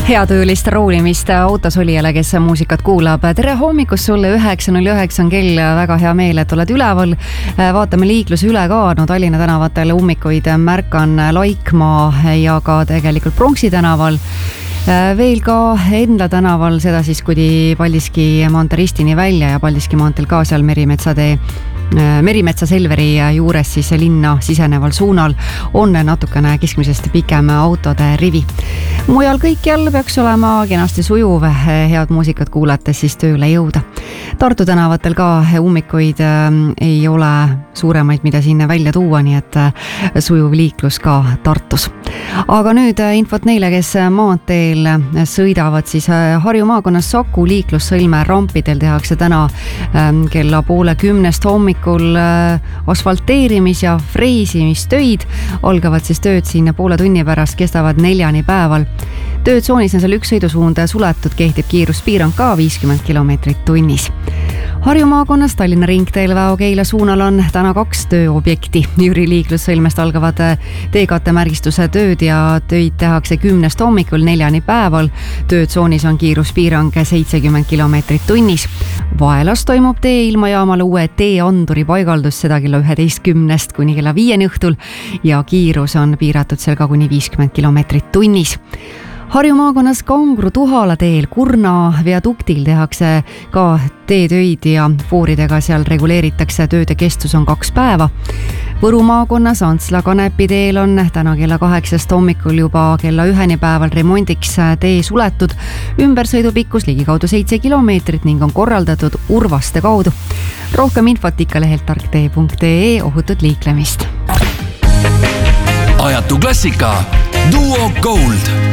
Heatöölist roolimist autos olijale, kes muusikat kuulab. Tere hommikust sulle, 9.09 on kell, väga hea meel, et oled üleval. Vaatame liikluse üle ka, no Tallinna tänavatel ummikuid märkan Laikmaa ja ka tegelikult Pronksi tänaval. Veel ka Endla tänaval, seda siis kuni Paldiski maantee ristini välja ja Paldiski maanteel ka seal Merimetsa Selveri juures siis linna siseneval suunal on natukene keskmisest pikem autode rivi. Mujal kõikjal peaks olema kenasti sujuv, head muusikat kuulates siis tööle jõuda. Tartu tänavatel ka ummikuid ei ole suuremaid, mida siin välja tuua, nii et sujuv liiklus ka Tartus. Aga nüüd infot neile, kes maanteel sõidavad, siis Harju maakonnas Saku liiklussõlme rampidel tehakse täna kella 9:30 hommikul asfalteerimis- ja freesimistöid. Algavad siis tööd siin poole tunni pärast, kestavad 4 päeval. Töötsoonis on seal üks sõidusuund suletud, kehtib kiiruspiirang ka 50 kilomeetrit tunnis. Harju maakonnas Tallinna ringteel Väo-Keila suunal on täna 2 tööobjekti. Jüri liiklussõlmest algavad teekatte märgistuse tööd ja töid tehakse 10 hommikul 4 päeval. Töötsoonis on kiiruspiirang 70 kilomeetrit tunnis. Vaelas toimub teeilmajaamale uue teeanduri paigaldus, seda kella 11 kuni kella 5 õhtul ja kiirus on piiratud seal ka kuni 50 kilomeetrit tunnis. Harju maakonnas Kangru-Tuhala teel Kurna viaduktil tehakse ka teetöid ja fooridega seal reguleeritakse, tööde kestus on 2 päeva. Võru maakonnas Antsla-Kanepi teel on täna kella 8 hommikul juba kella 1 päeval remondiks tee suletud. Ümbersõidu pikkus ligikaudu 7 kilomeetrit ning on korraldatud Urvaste kaudu. Rohkem infot ikka lehelt tarktee.ee, ohutut liiklemist. Ajatu klassika Duo Gold.